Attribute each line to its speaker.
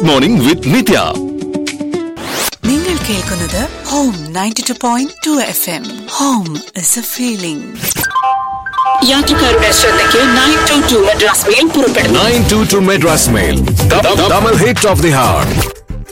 Speaker 1: Good morning വിത്ത് നിത്യ.
Speaker 2: നിങ്ങൾ കേൾക്കുന്നത് home 92.2 FM. Home is A feeling. യാത്രക്കാരുടെ ശ്രദ്ധയ്ക്ക് 922 മദ്രാസ് മെയിൽ പുറപ്പെടുന്നു.
Speaker 1: 922 Madras mail, Tamil hit of the heart.